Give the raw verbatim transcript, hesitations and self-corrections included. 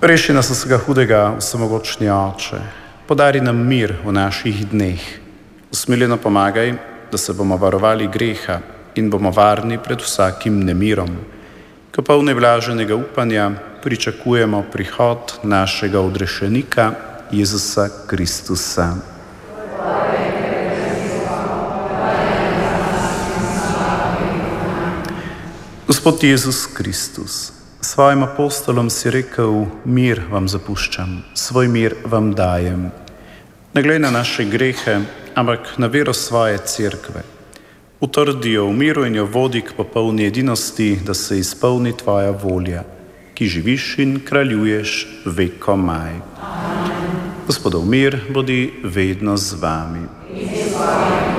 Reši nas vsega hudega, vsemogočni Oče. Podari nam mir v naših dneh. Usmiljeno pomagaj, da se bomo varovali greha in bomo varni pred vsakim nemirom. Ko polni blaženega upanja pričakujemo prihod našega odrešenika Jezusa Kristusa. Gospod Jezus Kristus, svojim apostolom si rekel: mir vam zapuščam, svoj mir vam dajem. Ne glej na naše grehe, ampak na vero svoje cerkve. Utrdi jo v miru in jo vodi k popolni edinosti, da se izpolni tvoja volja, ki živiš in kraljuješ vekomaj. Gospodov mir bodi vedno z vami.